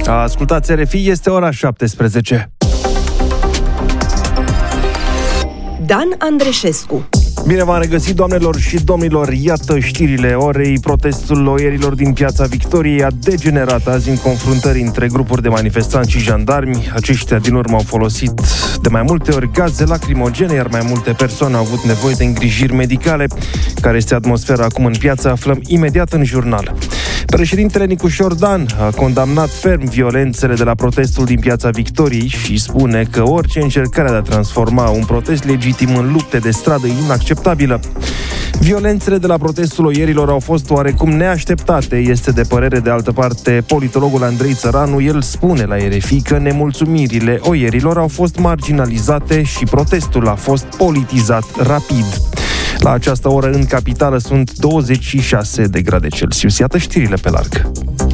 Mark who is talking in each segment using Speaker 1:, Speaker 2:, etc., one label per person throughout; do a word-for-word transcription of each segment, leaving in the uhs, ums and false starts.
Speaker 1: Ascultați R F I, este ora șaptesprezece.
Speaker 2: Dan Andreșescu.
Speaker 1: Bine v-am regăsit, doamnelor și domnilor, iată știrile orei. Protestul loierilor din Piața Victoriei a degenerat azi în confruntări între grupuri de manifestanți și jandarmi. Aceștia din urmă au folosit de mai multe ori gaze lacrimogene, iar mai multe persoane au avut nevoie de îngrijiri medicale. Care este atmosfera acum în piață, aflăm imediat în jurnal. Președintele Nicușor Dan a condamnat ferm violențele de la protestul din Piața Victoriei și spune că orice încercare de a transforma un protest legitim în lupte de stradă e inacceptabilă. Violențele de la protestul oierilor au fost oarecum neașteptate, este de părere de altă parte politologul Andrei Țăranu. El spune la R F I că nemulțumirile oierilor au fost marginalizate și protestul a fost politizat rapid. La această oră în capitală sunt douăzeci și șase de grade Celsius. Iată știrile pe larg.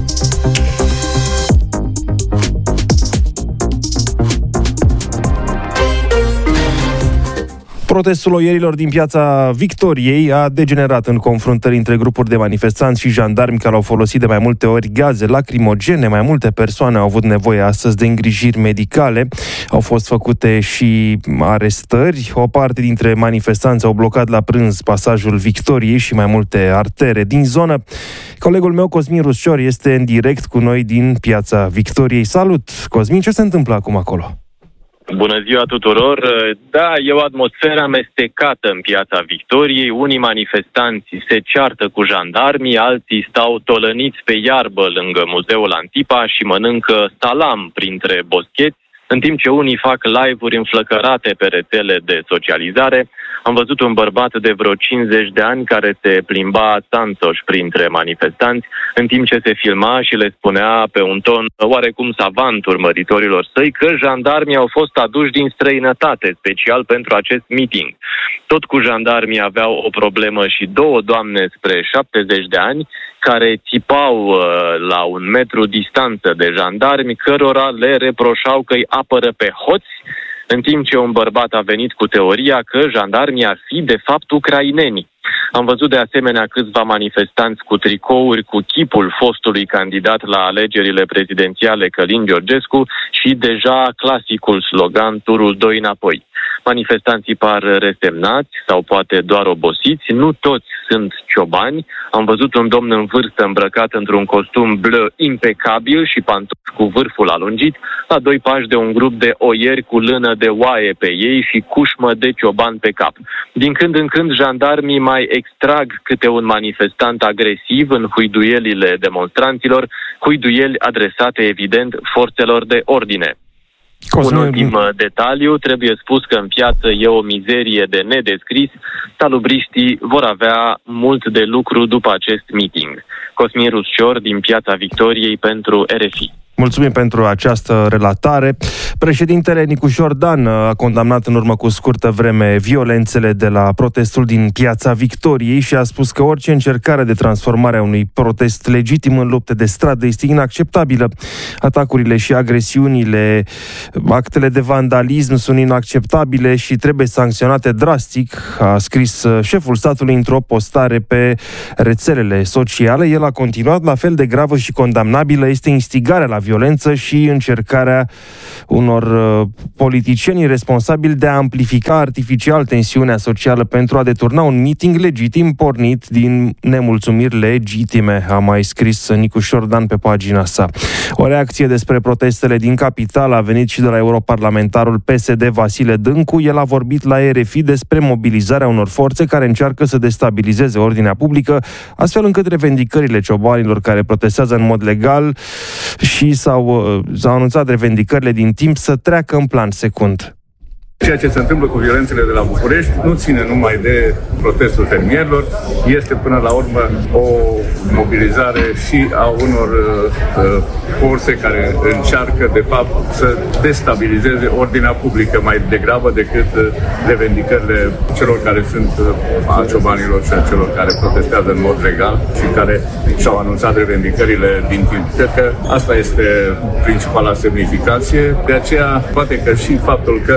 Speaker 1: Protestul loierilor din Piața Victoriei a degenerat în confruntări între grupuri de manifestanți și jandarmi care au folosit de mai multe ori gaze lacrimogene. Mai multe persoane au avut nevoie astăzi de îngrijiri medicale. Au fost făcute și arestări. O parte dintre manifestanți au blocat la prânz pasajul Victoriei și mai multe artere din zonă. Colegul meu, Cosmin Ruscior, este în direct cu noi din Piața Victoriei. Salut, Cosmin! Ce se întâmplă acum acolo?
Speaker 3: Bună ziua tuturor! Da, e o atmosferă amestecată în Piața Victoriei. Unii manifestanți se ceartă cu jandarmii, alții stau tolăniți pe iarbă lângă Muzeul Antipa și mănâncă salam printre boscheți, în timp ce unii fac live-uri înflăcărate pe rețele de socializare. Am văzut un bărbat de vreo cincizeci de ani care se plimba țanțoș printre manifestanți, în timp ce se filma și le spunea pe un ton oarecum savant urmăritorilor săi că jandarmii au fost aduși din străinătate, special pentru acest meeting. Tot cu jandarmii aveau o problemă și două doamne spre șaptezeci de ani, care țipau uh, la un metru distanță de jandarmi, cărora le reproșau că îi apără pe hoți, în timp ce un bărbat a venit cu teoria că jandarmii ar fi, de fapt, ucraineni. Am văzut de asemenea câțiva manifestanți cu tricouri cu chipul fostului candidat la alegerile prezidențiale Călin Georgescu și deja clasicul slogan turul doi înapoi. Manifestanții par resemnați sau poate doar obosiți, nu toți sunt ciobani. Am văzut un domn în vârstă îmbrăcat într-un costum bleu impecabil și pantofi cu vârful alungit, la doi pași de un grup de oieri cu lână de oaie pe ei și cușmă de cioban pe cap. Din când în când, jandarmii mai extrag câte un manifestant agresiv în huiduielile demonstranților, huiduieli adresate, evident, forțelor de ordine.
Speaker 1: Cosmin...
Speaker 3: Un ultim detaliu, trebuie spus că în piață e o mizerie de nedescris. Salubriștii vor avea mult de lucru după acest meeting. Cosmin Ruscior din Piața Victoriei pentru R F I.
Speaker 1: Mulțumim pentru această relatare. Președintele Nicușor Dan a condamnat în urmă cu scurtă vreme violențele de la protestul din Piața Victoriei și a spus că orice încercare de transformare a unui protest legitim în lupte de stradă este inacceptabilă. Atacurile și agresiunile, actele de vandalism sunt inacceptabile și trebuie sancționate drastic, a scris șeful statului într-o postare pe rețelele sociale. El a continuat: la fel de gravă și condamnabilă este instigarea la violență și încercarea unor uh, politicieni responsabili de a amplifica artificial tensiunea socială pentru a deturna un meeting legitim pornit din nemulțumiri legitime, a mai scris Nicușor Dan pe pagina sa. O reacție despre protestele din capitală a venit și de la europarlamentarul P S D Vasile Dâncu. El a vorbit la R F I despre mobilizarea unor forțe care încearcă să destabilizeze ordinea publică, astfel încât revendicările ciobanilor care protestează în mod legal și s-au, s-au anunțat revendicările din timp să treacă în plan secund.
Speaker 4: Ceea ce se întâmplă cu violențele de la București nu ține numai de protestul fermierilor, este până la urmă o mobilizare și a unor uh, forțe care încearcă de fapt să destabilizeze ordinea publică mai degrabă decât uh, revendicările celor care sunt uh, a ciobanilor și a celor care protestează în mod legal și care și-au anunțat revendicările din timp. Cred că asta este principala semnificație, de aceea poate că și faptul că președintele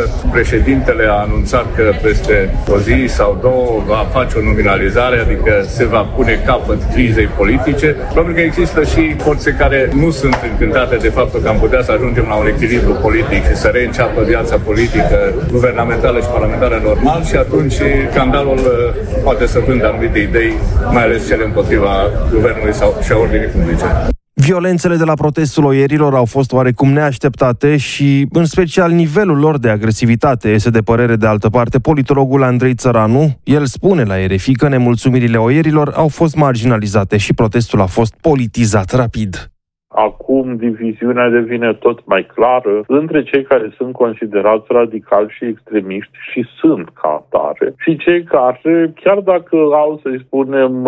Speaker 4: președintele a anunțat că peste o zi sau două va face o nominalizare, adică se va pune capăt crizei politice. Probabil că există și forțe care nu sunt încântate de faptul că am putea să ajungem la un echilibru politic și să reînceapă viața politică, guvernamentală și parlamentară normal și atunci scandalul poate să vândă anumite idei, mai ales cele împotriva guvernului sau și a ordinii publice.
Speaker 1: Violențele de la protestul oierilor au fost oarecum neașteptate și, în special, nivelul lor de agresivitate este de părere de altă parte politologul Andrei Țăranu. El spune la R F I că nemulțumirile oierilor au fost marginalizate și protestul a fost politizat rapid.
Speaker 5: Acum diviziunea devine tot mai clară între cei care sunt considerați radicali și extremiști și sunt ca atare și cei care, chiar dacă au, să-i spunem,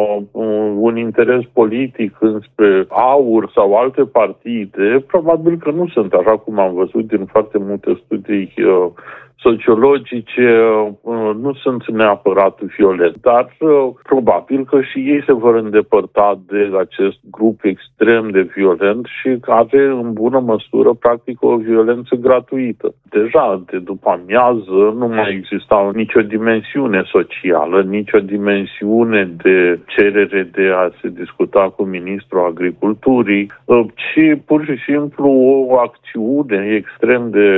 Speaker 5: un interes politic înspre AUR sau alte partide, probabil că nu sunt, așa cum am văzut din foarte multe studii sociologice, nu sunt neapărat violenți, dar probabil că și ei se vor îndepărta de acest grup extrem de violent și care în bună măsură practică o violență gratuită. Deja de după amiază nu mai exista nicio dimensiune socială, nicio dimensiune de cerere de a se discuta cu ministrul agriculturii, ci pur și simplu o acțiune extrem de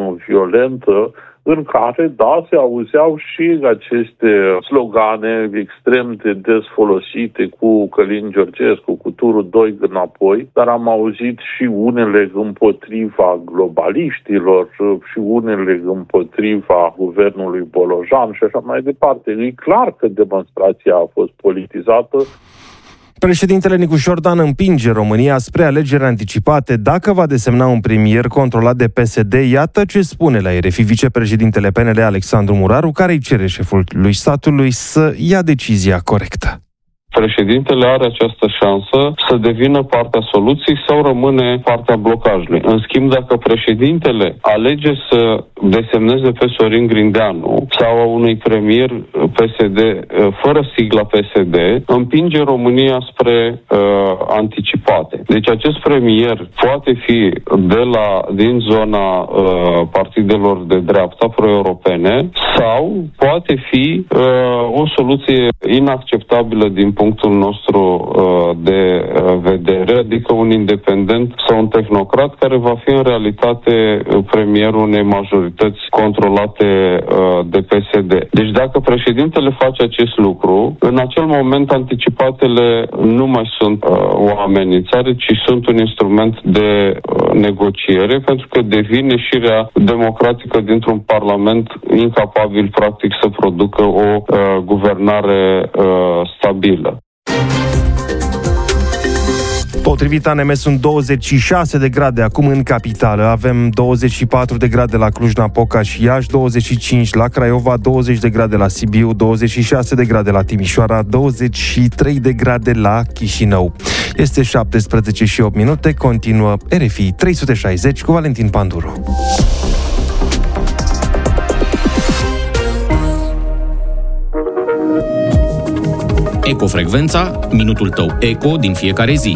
Speaker 5: violentă în care, da, se auzeau și aceste slogane extrem de des folosite cu Călin Georgescu, cu turul doi înapoi, dar am auzit și unele împotriva globaliștilor și unele împotriva guvernului Bolojan și așa mai departe. E clar că demonstrația a fost politizată.
Speaker 1: Președintele Nicu Șordan împinge România spre alegeri anticipate dacă va desemna un premier controlat de P S D. Iată ce spune la R F I vicepreședintele P N L Alexandru Muraru, care îi cere șefului statului să ia decizia corectă.
Speaker 6: Președintele are această șansă să devină partea soluției sau rămâne partea blocajului. În schimb, dacă președintele alege să desemneze pe Sorin Grindeanu sau a unui premier P S D fără sigla P S D, împinge România spre uh, anticipate. Deci acest premier poate fi de la, din zona uh, partidelor de dreapta pro-europene sau poate fi uh, o soluție inacceptabilă din punctul nostru uh, de uh, vedere, adică un independent sau un tehnocrat care va fi în realitate uh, premierul unei majorități controlate uh, de P S D. Deci dacă președintele face acest lucru, în acel moment anticipatele nu mai sunt uh, o amenințare, ci sunt un instrument de uh, negociere, pentru că devine ieșirea democratică dintr-un parlament incapabil practic să producă o uh, guvernare uh, stabilă.
Speaker 1: Potrivit A N M sunt douăzeci și șase de grade acum în capitală. Avem douăzeci și patru de grade la Cluj-Napoca și Iași, douăzeci și cinci la Craiova, douăzeci de grade la Sibiu, douăzeci și șase de grade la Timișoara, douăzeci și trei de grade la Chișinău. Este șaptesprezece și opt minute, continuă R F I trei sute șaizeci cu Valentin Panduru.
Speaker 7: Ecofrecvența, minutul tău eco din fiecare zi.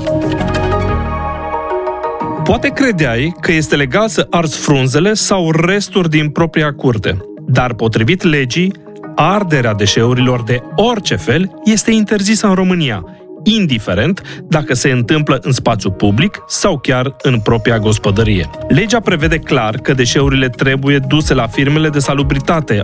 Speaker 8: Poate credeai că este legal să arzi frunzele sau resturi din propria curte, dar potrivit legii, arderea deșeurilor de orice fel este interzisă în România, indiferent dacă se întâmplă în spațiu public sau chiar în propria gospodărie. Legea prevede clar că deșeurile trebuie duse la firmele de salubritate,